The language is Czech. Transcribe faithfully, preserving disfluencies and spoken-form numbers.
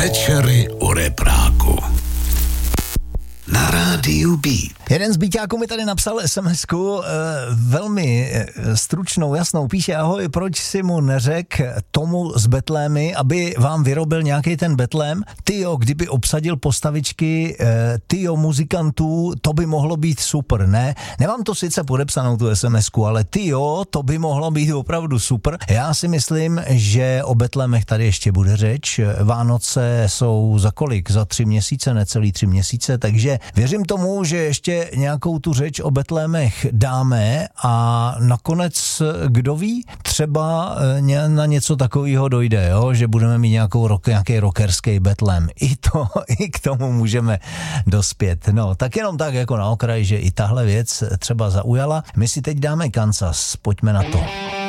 Večery u repráku. Na rádiu Beat. Jeden z Beatáků mi tady napsal SMSku, e, velmi stručnou, jasnou, píše: ahoj, proč si mu neřek tomu z Betlémy, aby vám vyrobil nějaký ten Betlém? Tyjo, kdyby obsadil postavičky e, tyjo muzikantů, to by mohlo být super, ne? Nemám to sice podepsanou tu SMSku, ale tyjo, to by mohlo být opravdu super. Já si myslím, že o Betlémech tady ještě bude řeč. Vánoce jsou za kolik? Za tři měsíce, necelý tři měsíce, takže věřím tomu, že ještě nějakou tu řeč o Betlémech dáme a nakonec, kdo ví, třeba na něco takového dojde, jo? Že budeme mít nějakou rock, nějaký rockerský Betlém. I to, i k tomu můžeme dospět. No, tak jenom tak jako na okraj, že i tahle věc třeba zaujala. My si teď dáme Kansas, pojďme na to.